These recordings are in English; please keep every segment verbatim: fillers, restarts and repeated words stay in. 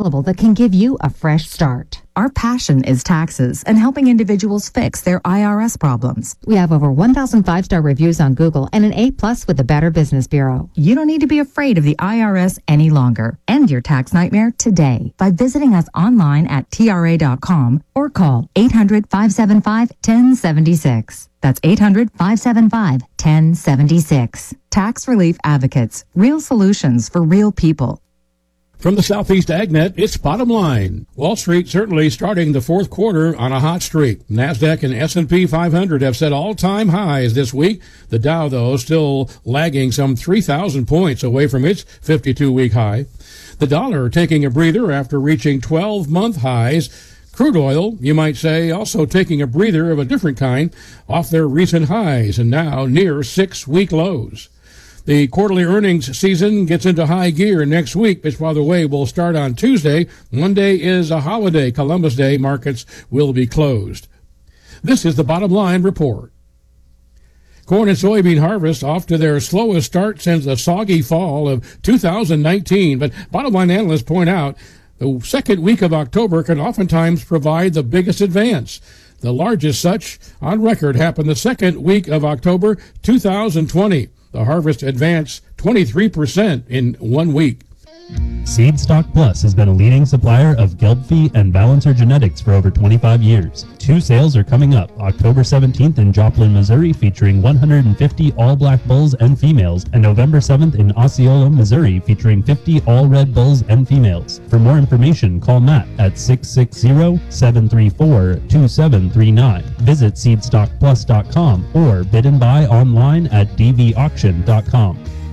available that can give you a fresh start. Our passion is taxes and helping individuals fix their I R S problems. We have over one thousand five-star reviews on Google and an A plus with the Better Business Bureau. You don't need to be afraid of the I R S any longer. End your tax nightmare today by visiting us online at T R A dot com or call eight hundred, five seven five, one oh seven six. That's eight hundred, five seven five, one oh seven six. Tax Relief Advocates. Real solutions for real people. From the Southeast AgNet, it's Bottom Line. Wall Street certainly starting the fourth quarter on a hot streak. NASDAQ and S and P five hundred have set all-time highs this week. The Dow, though, still lagging some three thousand points away from its fifty-two-week high. The dollar taking a breather after reaching twelve-month highs. Crude oil, you might say, also taking a breather of a different kind off their recent highs and now near six-week lows. The quarterly earnings season gets into high gear next week, which, by the way, will start on Tuesday. Monday is a holiday, Columbus Day. Markets will be closed. This is the Bottom Line Report. Corn and soybean harvest off to their slowest start since the soggy fall of two thousand nineteen. But bottom line analysts point out the second week of October can oftentimes provide the biggest advance. The largest such on record happened the second week of October two thousand twenty. The harvest advanced twenty-three percent in one week. Seedstock Plus has been a leading supplier of Gelbvieh and Balancer genetics for over twenty-five years. Two sales are coming up, October seventeenth in Joplin, Missouri, featuring one hundred fifty all-black bulls and females, and November seventh in Osceola, Missouri, featuring fifty all-red bulls and females. For more information, call Matt at six six zero, seven three four, two seven three nine. Visit seedstock plus dot com or bid and buy online at d v auction dot com.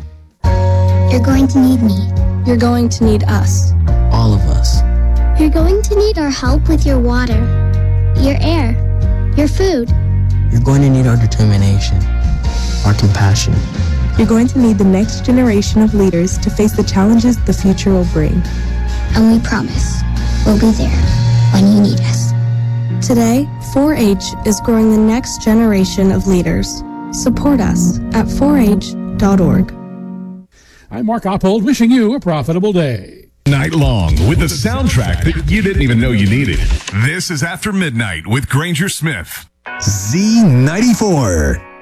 You're going to need me. You're going to need us. All of us. You're going to need our help with your water, your air, your food. You're going to need our determination, our compassion. You're going to need the next generation of leaders to face the challenges the future will bring. And we promise we'll be there when you need us. Today, four H is growing the next generation of leaders. Support us at four H dot org. I'm Mark Oppold, wishing you a profitable day. Night long with the soundtrack that you didn't even know you needed. This is After Midnight with Granger Smith. Z ninety-four.